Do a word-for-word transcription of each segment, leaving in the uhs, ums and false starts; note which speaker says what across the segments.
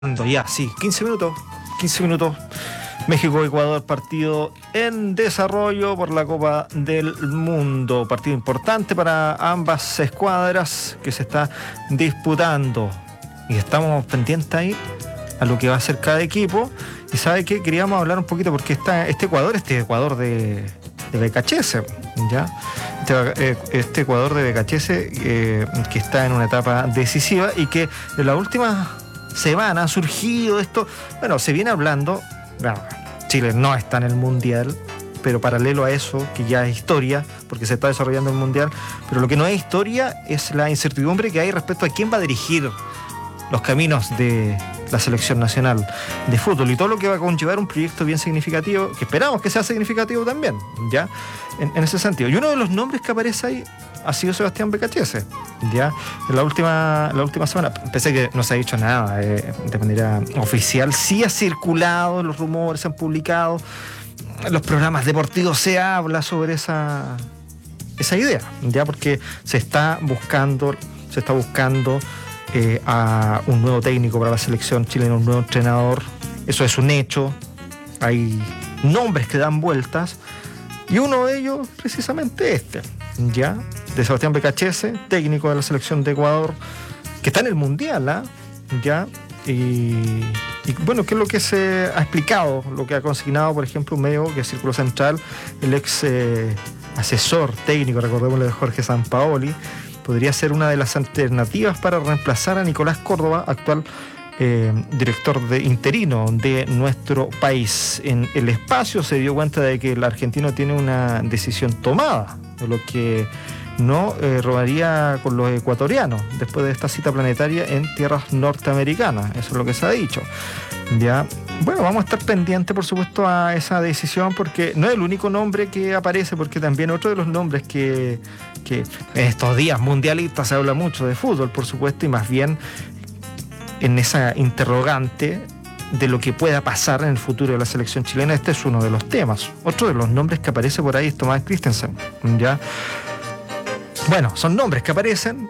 Speaker 1: Ya, sí, quince minutos, quince minutos. México-Ecuador, partido en desarrollo por la Copa del Mundo. Partido importante para ambas escuadras que se está disputando. Y estamos pendientes ahí a lo que va a hacer cada equipo. Y ¿sabe qué? Queríamos hablar un poquito porque está este Ecuador, este Ecuador de, de Becachese, ¿ya? Este, este Ecuador de Becachese eh, que está en una etapa decisiva y que en la última semana ha surgido esto. Bueno, se viene hablando. Bueno, Chile no está en el Mundial, pero paralelo a eso, que ya es historia, porque se está desarrollando el Mundial, pero lo que no es historia es la incertidumbre que hay respecto a quién va a dirigir los caminos de la selección nacional de fútbol y todo lo que va a conllevar un proyecto bien significativo, que esperamos que sea significativo también, ¿ya? En, en ese sentido. Y uno de los nombres que aparece ahí ha sido Sebastián Becachese, ¿ya? En la última, la última semana, pensé que no se ha dicho nada eh, de manera oficial, sí ha circulado, los rumores se han publicado, en los programas deportivos se habla sobre esa, esa idea, ¿ya? Porque se está buscando, se está buscando eh, a un nuevo técnico para la selección chilena, un nuevo entrenador, eso es un hecho, hay nombres que dan vueltas, y uno de ellos precisamente este, ¿ya? De Sebastián Becachese, técnico de la selección de Ecuador, que está en el Mundial, ¿eh? ¿Ya? Y, y bueno, ¿qué es lo que se ha explicado? Lo que ha consignado, por ejemplo, un medio que es Círculo Central, el ex eh, asesor técnico, recordémosle, de Jorge Sampaoli, podría ser una de las alternativas para reemplazar a Nicolás Córdoba, actual Eh, director de interino de nuestro país. En el espacio se dio cuenta de que el argentino tiene una decisión tomada, de lo que no eh, robaría con los ecuatorianos después de esta cita planetaria en tierras norteamericanas. Eso es lo que se ha dicho. Ya, bueno, vamos a estar pendientes, por supuesto, a esa decisión, porque no es el único nombre que aparece, porque también otro de los nombres que, que en estos días mundialistas se habla mucho de fútbol, por supuesto, y más bien en esa interrogante de lo que pueda pasar en el futuro de la selección chilena. Este es uno de los temas. Otro de los nombres que aparece por ahí es Tomás Christensen, ¿ya? Bueno, son nombres que aparecen.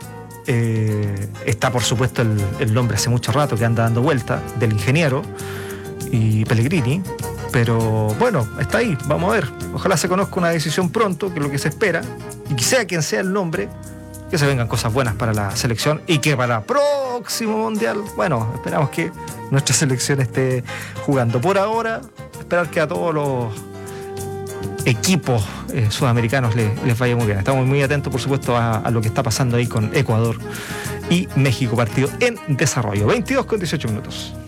Speaker 1: Eh, está, por supuesto, el, el nombre hace mucho rato que anda dando vuelta del ingeniero y Pellegrini. Pero bueno, está ahí, vamos a ver. Ojalá se conozca una decisión pronto, que es lo que se espera. Y que sea quien sea el nombre, que se vengan cosas buenas para la selección y que para el próximo Mundial, bueno, esperamos que nuestra selección esté jugando. Por ahora, esperar que a todos los equipos eh, sudamericanos les, les vaya muy bien. Estamos muy atentos, por supuesto, a, a lo que está pasando ahí con Ecuador y México, partido en desarrollo. veintidós con dieciocho minutos.